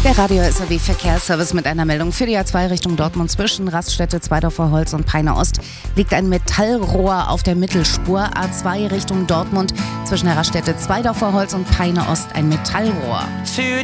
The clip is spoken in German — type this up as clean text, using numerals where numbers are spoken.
Der Radio SAW Verkehrsservice mit einer Meldung für die A2 Richtung Dortmund. Zwischen Raststätte Zweidorfer Holz und Peine Ost liegt ein Metallrohr auf der Mittelspur. A2 Richtung Dortmund zwischen der Raststätte Zweidorfer Holz und Peine Ost ein Metallrohr. To